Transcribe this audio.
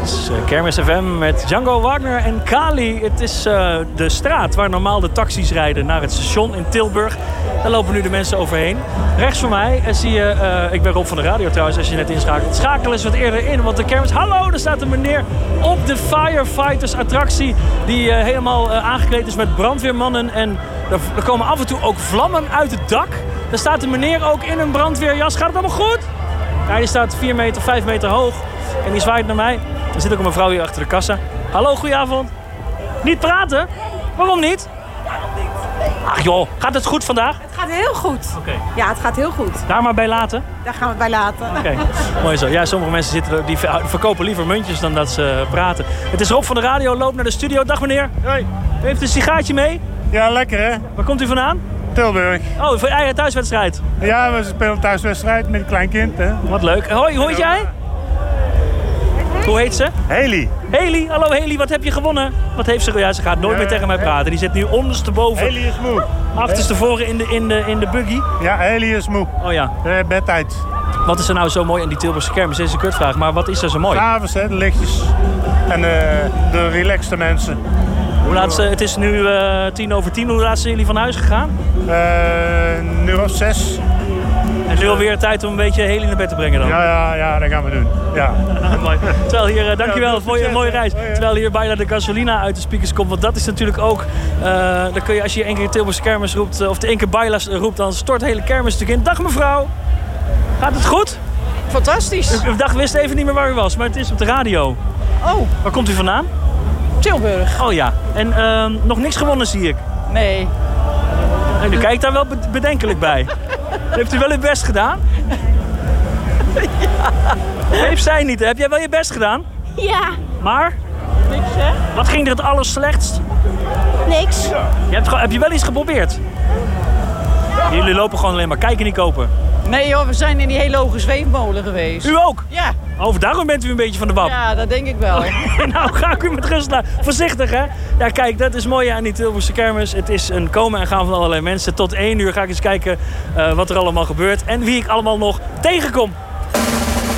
is Kermis FM met Django Wagner en Kali. Het is de straat waar normaal de taxis rijden naar het station in Tilburg. Daar lopen nu de mensen overheen. Rechts voor mij zie je, ik ben Rob van de radio trouwens, als je net inschakelt. Schakel eens wat eerder in, want de kermis... Hallo, er staat een meneer op de Firefighters attractie die helemaal aangekleed is met brandweermannen. En er komen af en toe ook vlammen uit het dak. Er staat een meneer ook in een brandweerjas. Gaat het allemaal goed? Ja, die staat 4 meter, 5 meter hoog. En die zwaait naar mij. Er zit ook een mevrouw hier achter de kassa. Hallo, goedenavond. Niet praten? Waarom niet? Ach joh, gaat het goed vandaag? Het gaat heel goed. Okay. Ja, het gaat heel goed. Daar maar bij laten? Daar gaan we het bij laten. Oké, mooi zo. Ja, sommige mensen die verkopen liever muntjes dan dat ze praten. Het is Rob van de radio, loopt naar de studio. Dag meneer. Hoi. U heeft een sigaartje mee? Ja, lekker hè? Waar komt u vandaan? Tilburg. Oh, voor je eigen thuiswedstrijd? Ja, we spelen een thuiswedstrijd met een klein kind hè. Wat leuk. Hoi, hoe heet jij? Hoe heet ze? Haley. Haley, hallo Haley, wat heb je gewonnen? Wat heeft ze? Ja, ze gaat nooit meer tegen mij praten. Die zit nu ondersteboven. Haley is moe. Achterstevoren in de buggy. Ja, Haley is moe. Oh ja. Bedtijd. Wat is er nou zo mooi aan die Tilburgse kermis? Dat is een kutvraag, maar wat is er zo mooi? S'avonds hè, de lichtjes. En de relaxte mensen. Hoe laat het is nu 10:10. Hoe laat zijn jullie van huis gegaan? Een uur of 6. En nu alweer tijd om een beetje Haley naar bed te brengen dan? Ja, dat gaan we doen. Ja. Mooi. Terwijl hier, dankjewel voor je mooie reis. Terwijl hier bijna de gasolina uit de speakers komt. Want dat is natuurlijk ook... dan kun je, als je één keer Tilburgse kermis roept... of één keer Bailas roept, dan stort de hele kermis natuurlijk in. Dag mevrouw. Gaat het goed? Fantastisch. Ik wist even niet meer waar u was, maar het is op de radio. Oh, Waar komt u vandaan? Tilburg. Oh ja. En nog niks gewonnen zie ik. Nee. En u kijkt daar wel bedenkelijk bij. Heeft u wel uw best gedaan? Ja. Heeft zij niet. Heb jij wel je best gedaan? Ja, Maar? Niks hè? Wat ging er het allerslechtst? niks. Heb je wel iets geprobeerd? Jullie lopen gewoon alleen maar kijken, niet kopen. Nee joh, we zijn in die hele hoge zweefmolen geweest. U ook? Ja. Oh, daarom bent u een beetje van de bab. Ja, dat denk ik wel. Nou, ga ik u met rust laten. Voorzichtig, hè? Ja, kijk, dat is mooi aan die Tilburgse kermis. Het is een komen en gaan van allerlei mensen. Tot 1 uur ga ik eens kijken wat er allemaal gebeurt. En wie ik allemaal nog tegenkom.